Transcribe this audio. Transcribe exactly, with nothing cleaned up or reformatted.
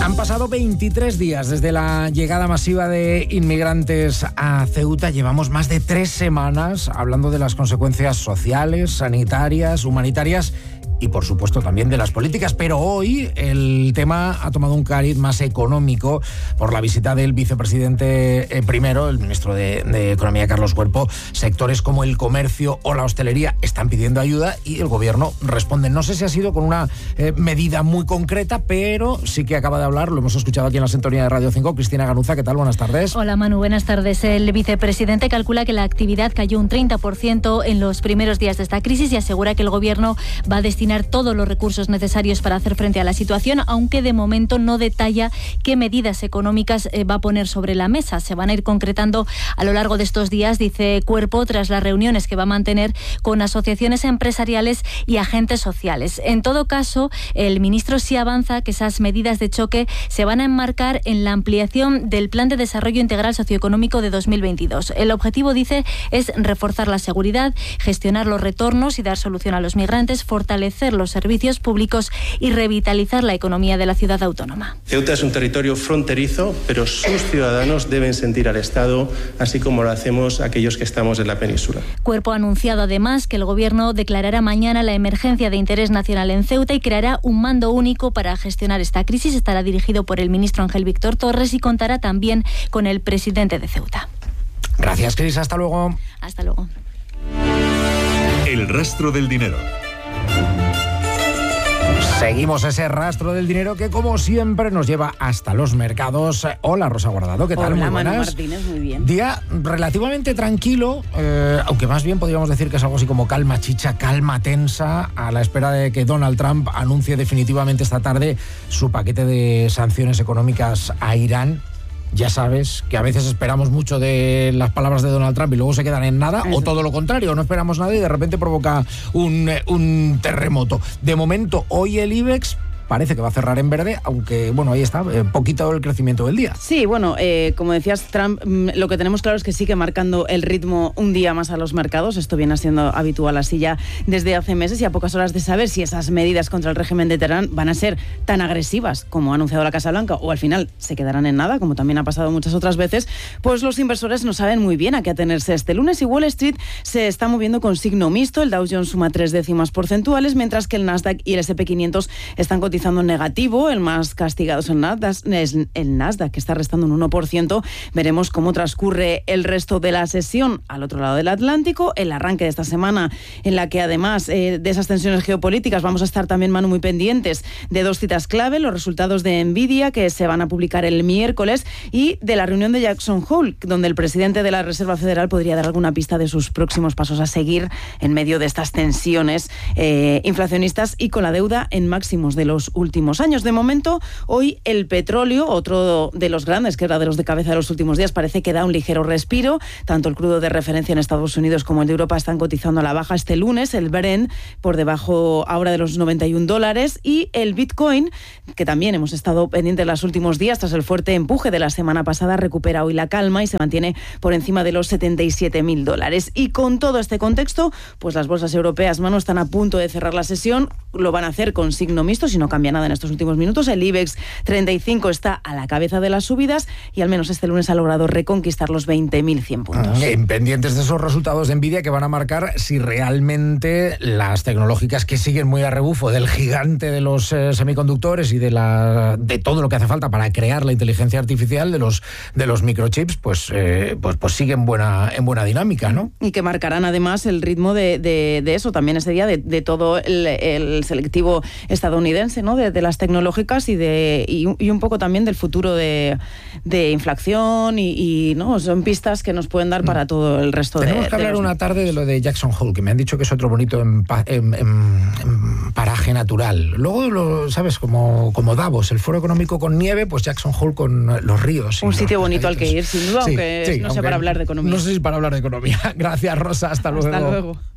Han pasado veintitrés días desde la llegada masiva de inmigrantes a Ceuta. Llevamos más de tres semanas hablando de las consecuencias sociales, sanitarias, humanitarias y, por supuesto, también de las políticas. Pero hoy el tema ha tomado un cariz más económico por la visita del vicepresidente eh, primero, el ministro de, de Economía, Carlos Cuerpo. Sectores como el comercio o la hostelería están pidiendo ayuda y el gobierno responde. No sé si ha sido con una eh, medida muy concreta, pero sí que acaba de hablar, lo hemos escuchado aquí en la sintonía de Radio cinco, Cristina Ganuza. ¿Qué tal? Buenas tardes. Hola, Manu. Buenas tardes. El vicepresidente calcula que la actividad cayó un treinta por ciento en los primeros días de esta crisis y asegura que el gobierno va a destinar todos los recursos necesarios para hacer frente a la situación, aunque de momento no detalla qué medidas económicas va a poner sobre la mesa. Se van a ir concretando a lo largo de estos días, dice Cuerpo, tras las reuniones que va a mantener con asociaciones empresariales y agentes sociales. En todo caso, el ministro sí avanza que esas medidas de choque se van a enmarcar en la ampliación del Plan de Desarrollo Integral Socioeconómico de dos mil veintidós. El objetivo, dice, es reforzar la seguridad, gestionar los retornos y dar solución a los migrantes, fortalecer los servicios públicos y revitalizar la economía de la ciudad autónoma. Ceuta es un territorio fronterizo, pero sus ciudadanos deben sentir al Estado, así como lo hacemos aquellos que estamos en la península. Cuerpo ha anunciado además que el gobierno declarará mañana la emergencia de interés nacional en Ceuta y creará un mando único para gestionar esta crisis. Estará dirigido por el ministro Ángel Víctor Torres y contará también con el presidente de Ceuta. Gracias, Cris. Hasta luego. Hasta luego. El rastro del dinero. Seguimos ese rastro del dinero que, como siempre, nos lleva hasta los mercados. Hola, Rosa Guardado, ¿qué tal? Hola, muy buenas. Manu Martínez, muy bien. Día relativamente tranquilo, eh, aunque más bien podríamos decir que es algo así como calma chicha, calma tensa, a la espera de que Donald Trump anuncie definitivamente esta tarde su paquete de sanciones económicas a Irán. Ya sabes que a veces esperamos mucho de las palabras de Donald Trump y luego se quedan en nada, Eso. O todo lo contrario, no esperamos nada y de repente provoca un, un terremoto. De momento, hoy el IBEX parece que va a cerrar en verde, aunque, bueno, ahí está, eh, poquito el crecimiento del día. Sí, bueno, eh, como decías, Trump, lo que tenemos claro es que sigue marcando el ritmo un día más a los mercados. Esto viene siendo habitual así ya desde hace meses y a pocas horas de saber si esas medidas contra el régimen de Teherán van a ser tan agresivas como ha anunciado la Casa Blanca o al final se quedarán en nada, como también ha pasado muchas otras veces, pues los inversores no saben muy bien a qué atenerse este lunes y Wall Street se está moviendo con signo mixto. El Dow Jones suma tres décimas porcentuales, mientras que el Nasdaq y el ese and pe quinientos están cotizando en negativo. El más castigado es el Nasdaq, es el Nasdaq, que está restando un uno por ciento. Veremos cómo transcurre el resto de la sesión al otro lado del Atlántico, el arranque de esta semana en la que además eh, de esas tensiones geopolíticas vamos a estar también, Manu, muy pendientes de dos citas clave, los resultados de Nvidia que se van a publicar el miércoles y de la reunión de Jackson Hole, donde el presidente de la Reserva Federal podría dar alguna pista de sus próximos pasos a seguir en medio de estas tensiones eh, inflacionistas y con la deuda en máximos de los últimos años. De momento, hoy el petróleo, otro de los grandes, que era de los de cabeza de los últimos días, parece que da un ligero respiro. Tanto el crudo de referencia en Estados Unidos como el de Europa están cotizando a la baja este lunes. El Brent por debajo ahora de los noventa y un dólares y el Bitcoin, que también hemos estado pendientes los últimos días tras el fuerte empuje de la semana pasada, recupera hoy la calma y se mantiene por encima de los setenta y siete mil dólares. Y con todo este contexto, pues las bolsas europeas, Manu, están a punto de cerrar la sesión. Lo van a hacer con signo mixto si no cambia nada en estos últimos minutos. El IBEX treinta y cinco está a la cabeza de las subidas y al menos este lunes ha logrado reconquistar los veinte mil cien puntos. Mm, pendientes de esos resultados de Nvidia que van a marcar si realmente las tecnológicas, que siguen muy a rebufo del gigante de los eh, semiconductores y de la de todo lo que hace falta para crear la inteligencia artificial, de los de los microchips, pues eh, pues pues siguen buena en buena dinámica, ¿no? Y que marcarán además el ritmo de, de, de eso también ese día, de, de todo el, el selectivo estadounidense, ¿no? De, de las tecnológicas y de y, y un poco también del futuro de, de inflación y, y no son pistas que nos pueden dar para todo el resto. Tenemos de, que hablar de los... una tarde de lo de Jackson Hole, que me han dicho que es otro bonito en, en, en, en paraje natural. Luego, lo, ¿sabes? Como, como Davos, el foro económico con nieve, pues Jackson Hole con los ríos. Un sitio los bonito al que ir, sin duda, sí, aunque sí, no aunque sé para hablar de economía. No sé si para hablar de economía. Gracias, Rosa. Hasta luego. Hasta luego.